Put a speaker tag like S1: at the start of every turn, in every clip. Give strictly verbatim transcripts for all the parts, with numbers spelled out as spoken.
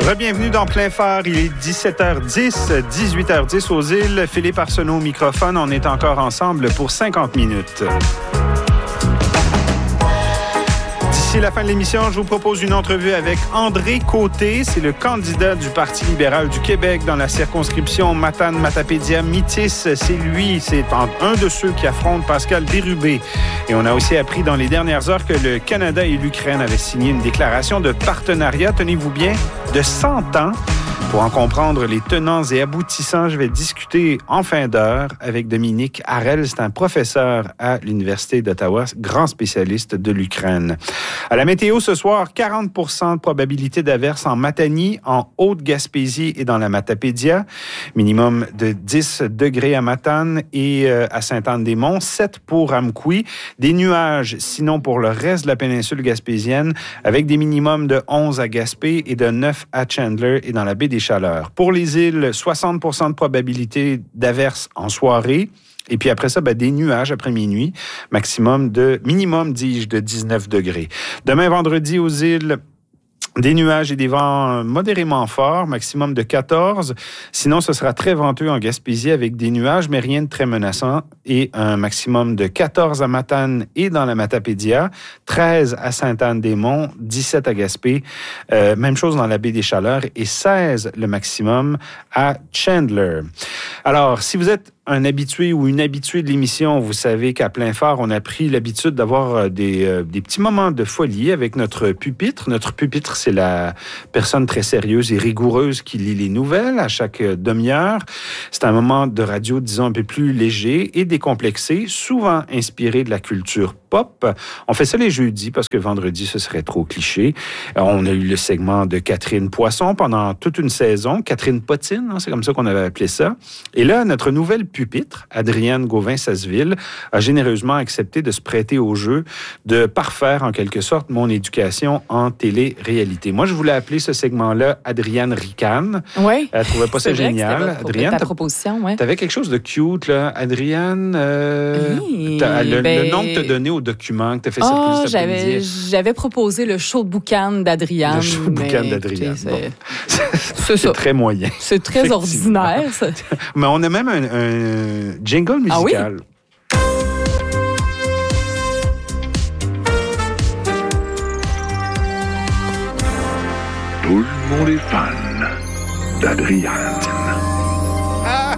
S1: Bienvenue dans Plein Phare. Il est dix-sept heures dix, dix-huit heures dix aux îles. Philippe Arsenault au microphone. On est encore ensemble pour cinquante minutes. D'ici la fin de l'émission, je vous propose une entrevue avec André Côté. C'est le candidat du Parti libéral du Québec dans la circonscription Matane-Matapédia-Métis. C'est lui, c'est un de ceux qui affrontent Pascal Bérubé. Et on a aussi appris dans les dernières heures que le Canada et l'Ukraine avaient signé une déclaration de partenariat, tenez-vous bien, de cent ans. Pour en comprendre les tenants et aboutissants, je vais discuter en fin d'heure avec Dominique Harel. C'est un professeur à l'Université d'Ottawa, grand spécialiste de l'Ukraine. À la météo ce soir, quarante pour cent de probabilité d'averse en Matanie, en Haute-Gaspésie et dans la Matapédia. Minimum de dix degrés à Matane et euh, à Sainte-Anne-des-Monts, sept pour Amqui. Des nuages, sinon pour le reste de la péninsule gaspésienne, avec des minimums de onze à Gaspé et de neuf à Chandler et dans la baie des Chaleurs. Pour les îles, soixante pour cent de probabilité d'averse en soirée. Et puis après ça, ben, des nuages après minuit. Maximum de, minimum, dis-je, de dix-neuf degrés. Demain, vendredi, aux îles, des nuages et des vents modérément forts, maximum de quatorze. Sinon, ce sera très venteux en Gaspésie avec des nuages, mais rien de très menaçant. Et un maximum de quatorze à Matane et dans la Matapédia, treize à Sainte-Anne-des-Monts, dix-sept à Gaspé, euh, même chose dans la baie des Chaleurs, et seize le maximum à Chandler. Alors, si vous êtes un habitué ou une habituée de l'émission, vous savez qu'à Plein Phare, on a pris l'habitude d'avoir des, euh, des petits moments de folie avec notre pupitre. Notre pupitre, c'est la personne très sérieuse et rigoureuse qui lit les nouvelles à chaque demi-heure. C'est un moment de radio, disons, un peu plus léger et décomplexé, souvent inspiré de la culture pop. On fait ça les jeudis parce que vendredi, ce serait trop cliché. On a eu le segment de Catherine Poisson pendant toute une saison. Catherine Potine, hein, c'est comme ça qu'on avait appelé ça. Et là, notre nouvelle pupitre, Adrienne Gauvin-Sasseville, a généreusement accepté de se prêter au jeu, de parfaire en quelque sorte mon éducation en télé-réalité. Moi, je voulais appeler ce segment-là Adrienne Ricane.
S2: Oui.
S1: Elle trouvait pas ça génial.
S2: C'était
S1: Adrienne,
S2: ta proposition, oui.
S1: Tu avais quelque chose de cute, là. Adrienne, euh,
S2: oui,
S1: le,
S2: ben...
S1: le nom que tu as donné au document que tu as fait
S2: oh,
S1: circuler cet
S2: j'avais,
S1: après-midi.
S2: j'avais proposé le show de boucan d'Adrienne.
S1: Le show de boucan
S2: mais,
S1: d'Adrienne.
S2: C'est,
S1: bon.
S2: c'est,
S1: c'est
S2: ça.
S1: très moyen.
S2: C'est très ordinaire, ça.
S1: Mais on a même un, un jingle musical. Ah oui?
S3: Tout le monde est fan d'Adrienne.
S1: Ah!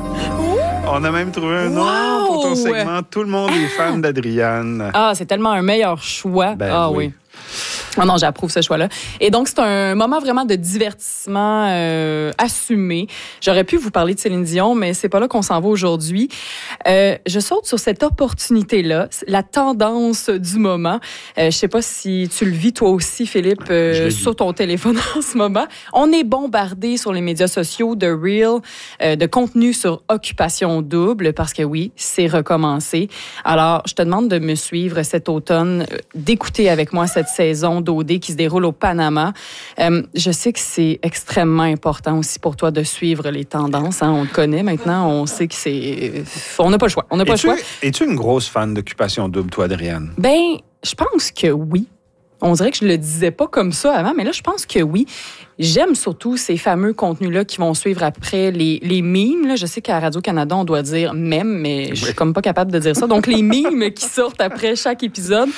S1: On a même trouvé un nom wow! Pour ton segment. Tout le monde est fan d'Adrienne.
S2: Ah, c'est tellement un meilleur choix.
S1: Ben
S2: ah
S1: oui.
S2: oui. Oh non, j'approuve ce choix-là. Et donc, c'est un moment vraiment de divertissement euh, assumé. J'aurais pu vous parler de Céline Dion, mais c'est pas là qu'on s'en va aujourd'hui. Euh, je saute sur cette opportunité-là, la tendance du moment. Euh, je sais pas si tu le vis toi aussi, Philippe, euh, sur ton téléphone en ce moment. On est bombardé sur les médias sociaux de Reel, euh, de contenu sur Occupation Double, parce que oui, c'est recommencé. Alors, je te demande de me suivre cet automne, d'écouter avec moi cette saison d'O D qui se déroule au Panama. Euh, je sais que c'est extrêmement important aussi pour toi de suivre les tendances. Hein. On le connaît maintenant. On sait que c'est... On n'a pas le choix. On n'a pas
S1: es-tu,
S2: le choix.
S1: Es-tu une grosse fan d'Occupation Double, toi, Adrienne?
S2: Ben, je pense que oui. On dirait que je le disais pas comme ça avant, mais là, je pense que oui. J'aime surtout ces fameux contenus-là qui vont suivre après les, les mimes. Là. Je sais qu'à Radio-Canada, on doit dire « mème », mais je suis comme pas capable de dire ça. Donc, les mimes qui sortent après chaque épisode.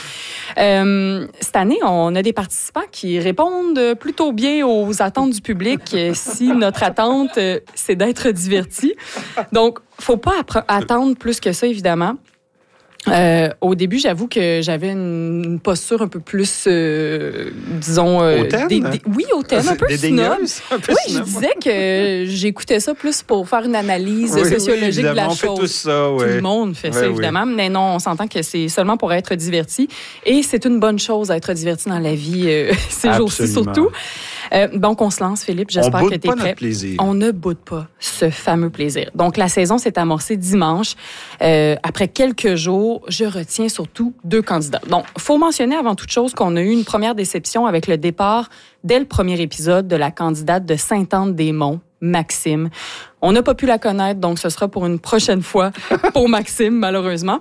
S2: Euh, cette année, on a des participants qui répondent plutôt bien aux attentes du public si notre attente, c'est d'être divertis. Donc, faut pas appre- attendre plus que ça, évidemment. Euh, au début, j'avoue que j'avais une, une posture un peu plus, euh, disons... Euh,
S1: hautaine?
S2: Des, des, oui, hautaine, un peu snob.
S1: Un peu
S2: oui,
S1: snob.
S2: Je disais que j'écoutais ça plus pour faire une analyse oui, sociologique
S1: oui,
S2: de la
S1: on
S2: chose.
S1: Fait tout ça, ouais.
S2: Tout le monde fait
S1: ouais,
S2: ça, évidemment. Oui. Mais non, on s'entend que c'est seulement pour être diverti. Et c'est une bonne chose d'être diverti dans la vie euh, ces Absolument. jours-ci, surtout. Euh, donc, on se lance, Philippe. J'espère que tu es prêt.
S1: Plaisir.
S2: On ne boude pas ce fameux plaisir. Donc, la saison s'est amorcée dimanche. Euh, après quelques jours, je retiens surtout deux candidats. Donc, il faut mentionner avant toute chose qu'on a eu une première déception avec le départ dès le premier épisode de la candidate de Sainte-Anne-des-Monts, Maxime. On n'a pas pu la connaître, donc ce sera pour une prochaine fois pour Maxime, malheureusement.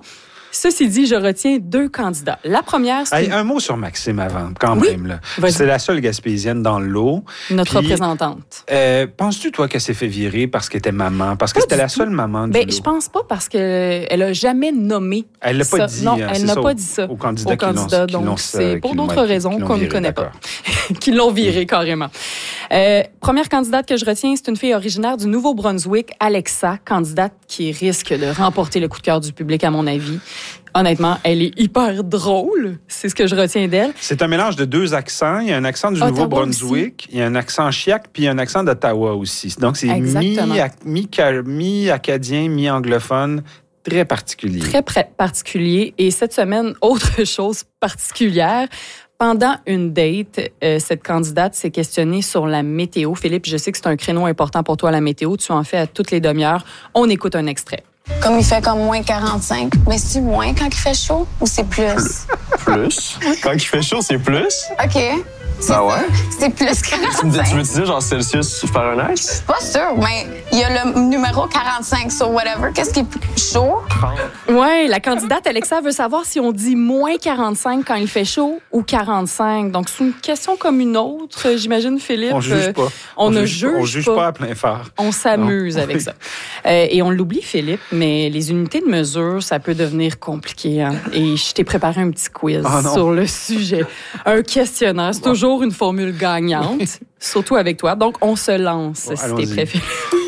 S2: Ceci dit, je retiens deux candidats. La première, c'est...
S1: Hey, un mot sur Maxime avant, quand
S2: oui?
S1: même. Là.
S2: Vas-y.
S1: C'est la seule Gaspésienne dans l'eau.
S2: Notre
S1: Puis,
S2: représentante.
S1: Euh, penses-tu, toi, qu'elle s'est fait virer parce qu'elle était maman? Parce que
S2: Pas
S1: c'était
S2: du
S1: la
S2: tout.
S1: seule maman du
S2: Ben,
S1: lot.
S2: je pense pas parce qu'elle a jamais nommé
S1: Elle l'a pas
S2: ça.
S1: dit.
S2: Non,
S1: hein,
S2: elle
S1: c'est
S2: n'a
S1: ça,
S2: pas
S1: aux-
S2: dit ça
S1: aux candidats
S2: aux
S1: qui l'ont-
S2: candidats.
S1: qui l'ont-
S2: Donc, c'est pour
S1: qui l'ont-
S2: d'autres raisons
S1: qui l'ont
S2: qu'on ne
S1: viré,
S2: connaît pas.
S1: d'accord.
S2: Qui l'ont viré carrément. Euh, première candidate que je retiens, c'est une fille originaire du Nouveau-Brunswick, Alexa, candidate qui risque de remporter le coup de cœur du public, à mon avis. Honnêtement, elle est hyper drôle. C'est ce que je retiens d'elle.
S1: C'est un mélange de deux accents. Il y a un accent du
S2: Ottawa
S1: Nouveau-Brunswick, il y a un accent chiac, puis il y a un accent d'Ottawa aussi. Donc, c'est
S2: Exactement.
S1: mi- mi- mi-acadien, mi-anglophone, très particulier.
S2: Très pré- particulier. Et cette semaine, autre chose particulière. Pendant une date, euh, cette candidate s'est questionnée sur la météo. Philippe, je sais que c'est un créneau important pour toi, la météo. Tu en fais à toutes les demi-heures. On écoute un extrait.
S4: Comme il fait comme moins quarante-cinq. Mais c'est moins quand il fait chaud ou c'est plus?
S5: Plus. Quand il fait chaud, c'est plus.
S4: OK. C'est
S5: Ah ouais?
S4: ça. C'est plus
S5: Tu me dis- tu
S4: quarante-cinq.
S5: veux dire genre Celsius Fahrenheit?
S4: Pas sûr, mais il y a le numéro quarante-cinq sur whatever. Qu'est-ce qui est plus chaud?
S2: Oui, la candidate Alexa veut savoir si on dit moins quarante-cinq quand il fait chaud ou quarante-cinq. Donc, c'est une question comme une autre, j'imagine, Philippe.
S1: On juge pas.
S2: On, ne
S1: juge pas. On juge
S2: pas.
S1: pas à plein phare.
S2: On s'amuse
S1: Non.
S2: avec ça. Euh, et on l'oublie, Philippe, mais les unités de mesure, ça peut devenir compliqué. Hein? Et je t'ai préparé un petit quiz
S1: Oh non.
S2: sur le sujet. Un questionnaire, c'est toujours une formule gagnante, surtout avec toi. Donc, on se lance,
S1: Bon,
S2: si
S1: allons-y.
S2: t'es préféré.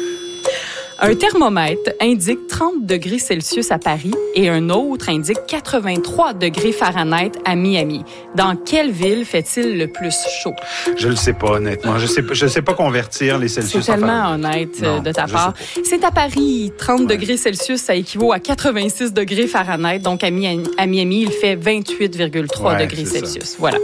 S2: Un thermomètre indique trente degrés Celsius à Paris et un autre indique quatre-vingt-trois degrés Fahrenheit à Miami. Dans quelle ville fait-il le plus chaud?
S1: Je le sais pas, honnêtement. Je sais, pas- je sais pas convertir les
S2: C'est
S1: Celsius en
S2: tellement
S1: Fahrenheit.
S2: honnête euh,
S1: Non,
S2: de ta
S1: je
S2: part.
S1: sais
S2: C'est à Paris, trente degrés Celsius, ça équivaut à quatre-vingt-six degrés Fahrenheit. Donc, à Mi- à Miami, il fait vingt-huit virgule trois
S1: Ouais,
S2: degrés
S1: c'est ça.
S2: Celsius. Voilà.